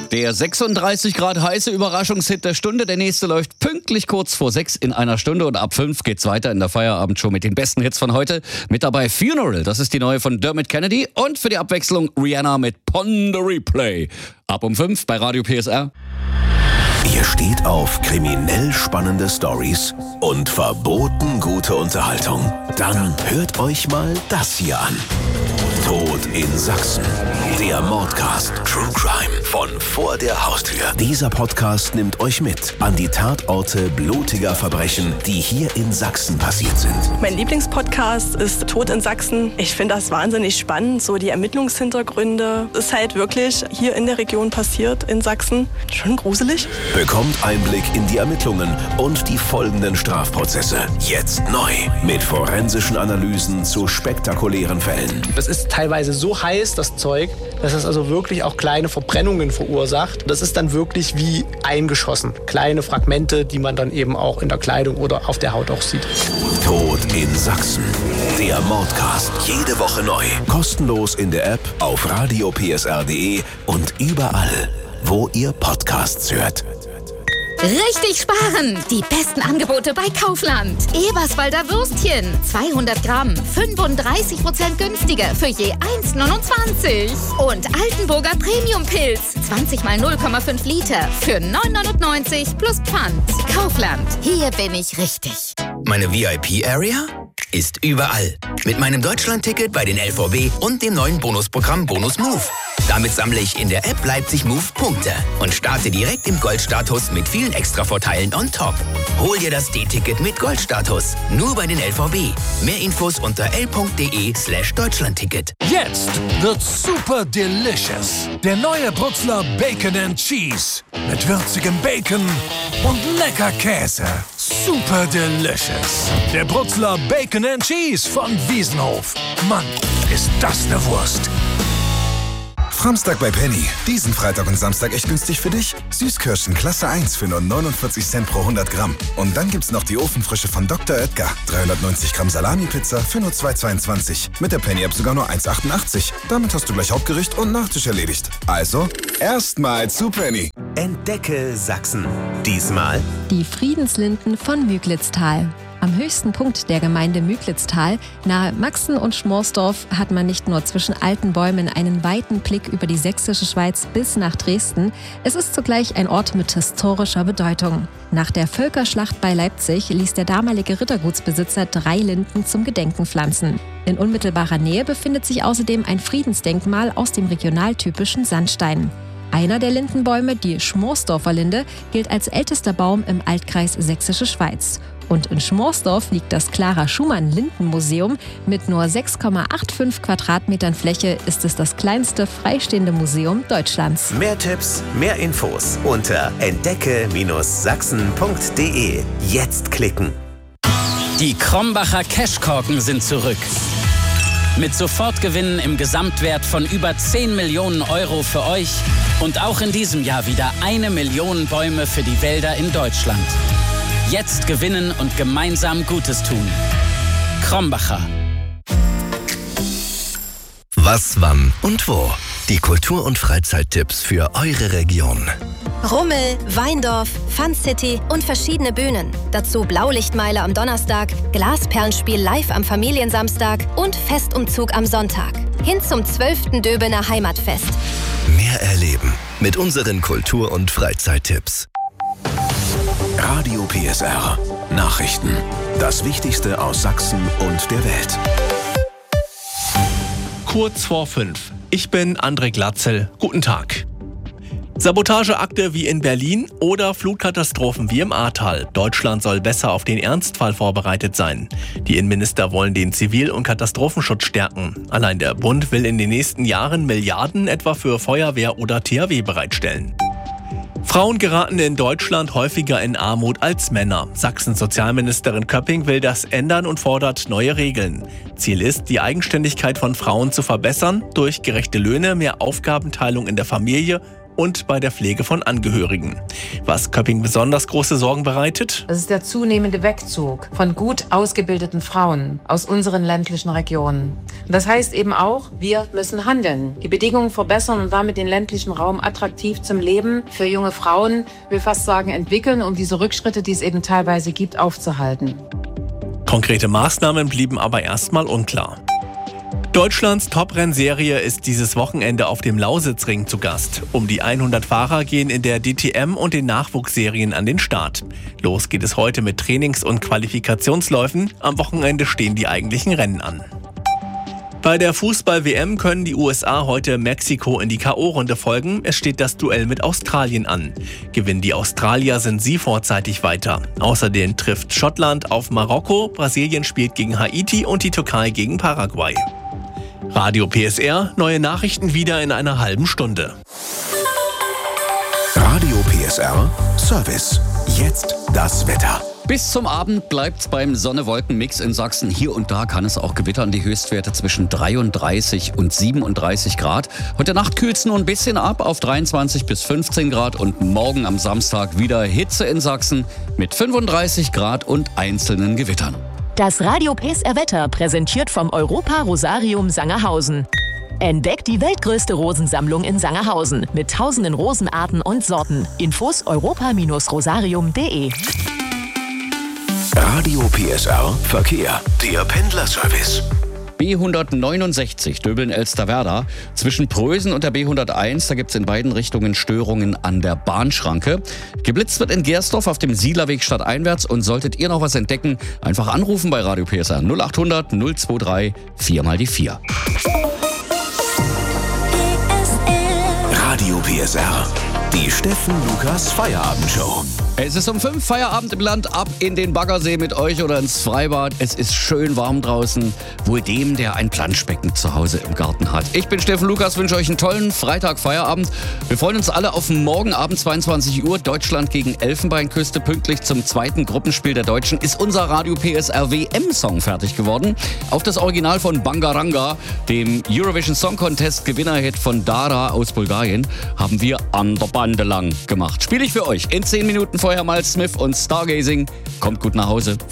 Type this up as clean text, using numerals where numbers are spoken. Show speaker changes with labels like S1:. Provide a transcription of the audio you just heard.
S1: Der 36 Grad heiße Überraschungshit der Stunde. Der nächste läuft pünktlich kurz vor 6 in einer Stunde. Und ab 5 geht's weiter in der Feierabendshow mit den besten Hits von heute. Mit dabei Funeral, das ist die neue von Dermot Kennedy. Und für die Abwechslung Rihanna mit Pon the Replay. Ab um 5 bei Radio PSR.
S2: Ihr steht auf kriminell spannende Stories und verboten gute Unterhaltung. Dann hört euch mal das hier an. Tod in Sachsen. Der Mordcast True Crime von vor der Haustür. Dieser Podcast nimmt euch mit an die Tatorte blutiger Verbrechen, die hier in Sachsen passiert sind.
S3: Mein Lieblingspodcast ist Tod in Sachsen. Ich finde das wahnsinnig spannend, so die Ermittlungshintergründe. Es ist halt wirklich hier in der Region passiert, in Sachsen. Schon gruselig.
S2: Bekommt Einblick in die Ermittlungen und die folgenden Strafprozesse. Jetzt neu mit forensischen Analysen zu spektakulären Fällen.
S4: Das ist teilweise so heiß, das Zeug, dass es also wirklich auch kleine Verbrennungen verursacht. Das ist dann wirklich wie eingeschossen. Kleine Fragmente, die man dann eben auch in der Kleidung oder auf der Haut auch sieht.
S2: Tod in Sachsen. Der Mordcast. Jede Woche neu. Kostenlos in der App, auf radiopsr.de und überall, wo ihr Podcasts hört.
S5: Richtig sparen! Die besten Angebote bei Kaufland. Eberswalder Würstchen, 200 Gramm, 35% günstiger für je 1,29. Und Altenburger Premium-Pilz, 20 mal 0,5 Liter für 9,99 plus Pfand. Kaufland, hier bin ich richtig.
S6: Meine VIP-Area ist überall. Mit meinem Deutschland-Ticket bei den LVB und dem neuen Bonusprogramm Bonus Move. Damit sammle ich in der App Leipzig Move Punkte und starte direkt im Goldstatus mit vielen Extra-Vorteilen on top. Hol dir das D-Ticket mit Goldstatus. Nur bei den LVB. Mehr Infos unter l.de/Deutschlandticket.
S7: Jetzt wird's super delicious. Der neue Brutzler Bacon and Cheese. Mit würzigem Bacon und lecker Käse. Super delicious. Der Brutzler Bacon and Cheese von Wiesenhof. Mann, ist das eine Wurst.
S8: Samstag bei Penny. Diesen Freitag und Samstag echt günstig für dich. Süßkirschen Klasse 1 für nur 49 Cent pro 100 Gramm. Und dann gibt's noch die Ofenfrische von Dr. Oetker. 390 Gramm Salami-Pizza für nur 2,22. Mit der Penny-App sogar nur 1,88. Damit hast du gleich Hauptgericht und Nachtisch erledigt. Also, erstmal zu Penny.
S2: Entdecke Sachsen. Diesmal
S9: die Friedenslinden von Müglitztal. Am höchsten Punkt der Gemeinde Müglitztal, nahe Maxen und Schmorsdorf, hat man nicht nur zwischen alten Bäumen einen weiten Blick über die sächsische Schweiz bis nach Dresden, es ist zugleich ein Ort mit historischer Bedeutung. Nach der Völkerschlacht bei Leipzig ließ der damalige Rittergutsbesitzer 3 Linden zum Gedenken pflanzen. In unmittelbarer Nähe befindet sich außerdem ein Friedensdenkmal aus dem regionaltypischen Sandstein. Einer der Lindenbäume, die Schmorsdorfer Linde, gilt als ältester Baum im Altkreis Sächsische Schweiz. Und in Schmorsdorf liegt das Clara-Schumann-Lindenmuseum. Mit nur 6,85 Quadratmetern Fläche ist es das kleinste freistehende Museum Deutschlands.
S2: mehr Tipps, mehr Infos unter entdecke-sachsen.de. Jetzt klicken.
S10: Die Krombacher Cashkorken sind zurück. Mit Sofortgewinnen im Gesamtwert von über 10 Millionen Euro für euch und auch in diesem Jahr wieder 1 Million Bäume für die Wälder in Deutschland. Jetzt gewinnen und gemeinsam Gutes tun. Krombacher.
S2: Was, wann und wo? Die Kultur- und Freizeittipps für eure Region.
S11: Rummel, Weindorf, Fun City und verschiedene Bühnen. Dazu Blaulichtmeile am Donnerstag, Glasperlenspiel live am Familiensamstag und Festumzug am Sonntag. Hin zum 12. Döbener Heimatfest.
S2: Mehr erleben mit unseren Kultur- und Freizeittipps. Radio PSR. Nachrichten. Das Wichtigste aus Sachsen und der Welt.
S12: Kurz vor 5. Ich bin André Glatzel. Guten Tag. Sabotageakte wie in Berlin oder Flutkatastrophen wie im Ahrtal. Deutschland soll besser auf den Ernstfall vorbereitet sein. Die Innenminister wollen den Zivil- und Katastrophenschutz stärken. Allein der Bund will in den nächsten Jahren Milliarden etwa für Feuerwehr oder THW bereitstellen. Frauen geraten in Deutschland häufiger in Armut als Männer. Sachsens Sozialministerin Köpping will das ändern und fordert neue Regeln. Ziel ist, die Eigenständigkeit von Frauen zu verbessern, durch gerechte Löhne, mehr Aufgabenteilung in der Familie und bei der Pflege von Angehörigen. Was Köpping besonders große Sorgen bereitet?
S13: Das ist der zunehmende Wegzug von gut ausgebildeten Frauen aus unseren ländlichen Regionen. Und das heißt eben auch, wir müssen handeln, die Bedingungen verbessern und damit den ländlichen Raum attraktiv zum Leben für junge Frauen, ich will fast sagen, entwickeln, um diese Rückschritte, die es eben teilweise gibt, aufzuhalten.
S12: Konkrete Maßnahmen blieben aber erstmal unklar. Deutschlands Top-Rennserie ist dieses Wochenende auf dem Lausitzring zu Gast. Um die 100 Fahrer gehen in der DTM und den Nachwuchsserien an den Start. Los geht es heute mit Trainings- und Qualifikationsläufen. Am Wochenende stehen die eigentlichen Rennen an. Bei der Fußball-WM können die USA heute Mexiko in die K.O.-Runde folgen. Es steht das Duell mit Australien an. Gewinnen die Australier, sind sie vorzeitig weiter. Außerdem trifft Schottland auf Marokko, Brasilien spielt gegen Haiti und die Türkei gegen Paraguay. Radio PSR, neue Nachrichten wieder in einer halben Stunde.
S2: Radio PSR Service. Jetzt das Wetter.
S1: Bis zum Abend bleibt's beim Sonne-Wolken-Mix in Sachsen. Hier und da kann es auch gewittern. Die Höchstwerte zwischen 33 und 37 Grad. Heute Nacht kühlt's nur ein bisschen ab auf 23 bis 15 Grad. Und morgen am Samstag wieder Hitze in Sachsen mit 35 Grad und einzelnen Gewittern.
S14: Das Radio PSR Wetter präsentiert vom Europa Rosarium Sangerhausen. Entdeckt die weltgrößte Rosensammlung in Sangerhausen mit tausenden Rosenarten und Sorten. Infos europa-rosarium.de.
S2: Radio PSR Verkehr. Der Pendlerservice.
S1: B169 Döbeln-Elsterwerda. Zwischen Prösen und der B101, da gibt es in beiden Richtungen Störungen an der Bahnschranke. Geblitzt wird in Gersdorf auf dem Siedlerweg stadteinwärts. Und solltet ihr noch was entdecken, einfach anrufen bei Radio PSR 0800 023 4x4.
S2: Radio PSR. Die Steffen Lukas Feierabendshow.
S1: Es ist um 5 Feierabend im Land, ab in den Baggersee mit euch oder ins Freibad. Es ist schön warm draußen, wohl dem, der ein Planschbecken zu Hause im Garten hat. Ich bin Steffen Lukas, wünsche euch einen tollen Freitag Feierabend. Wir freuen uns alle auf morgen Abend 22 Uhr. Deutschland gegen Elfenbeinküste. Pünktlich zum zweiten Gruppenspiel der Deutschen ist unser Radio PSR WM-Song fertig geworden. Auf das Original von Bangaranga, dem Eurovision Song Contest Gewinnerhit von Dara aus Bulgarien, haben wir an der Bande lang gemacht. Spiele ich für euch in 10 Minuten vorher mal Smith und Stargazing. Kommt gut nach Hause.